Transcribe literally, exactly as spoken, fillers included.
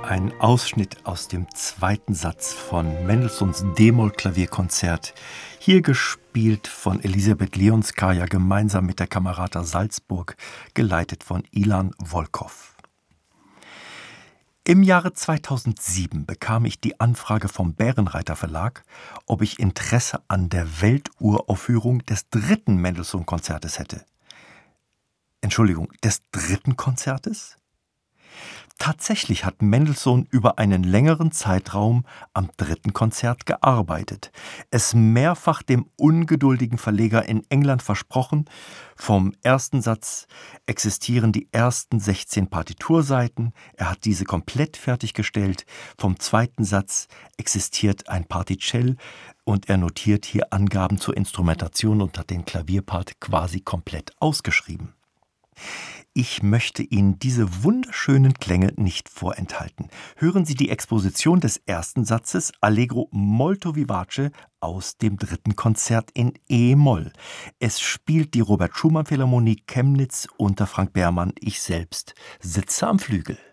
Ein Ausschnitt aus dem zweiten Satz von Mendelssohns D-Moll-Klavierkonzert, hier gespielt von Elisabeth Leonskaja gemeinsam mit der Camerata Salzburg, geleitet von Ilan Volkov. Im Jahre zweitausendsieben bekam ich die Anfrage vom Bärenreiter Verlag, ob ich Interesse an der Welturaufführung des dritten Mendelssohn-Konzertes hätte. Entschuldigung, des dritten Konzertes? Tatsächlich hat Mendelssohn über einen längeren Zeitraum am dritten Konzert gearbeitet, es mehrfach dem ungeduldigen Verleger in England versprochen. Vom ersten Satz existieren die ersten sechzehn Partiturseiten, er hat diese komplett fertiggestellt. Vom zweiten Satz existiert ein Particell und er notiert hier Angaben zur Instrumentation und hat den Klavierpart quasi komplett ausgeschrieben. Ich möchte Ihnen diese wunderschönen Klänge nicht vorenthalten. Hören Sie die Exposition des ersten Satzes Allegro molto vivace aus dem dritten Konzert in E-Moll. Es spielt die Robert Schumann Philharmonie Chemnitz unter Frank Behrmann. Ich selbst sitze am Flügel.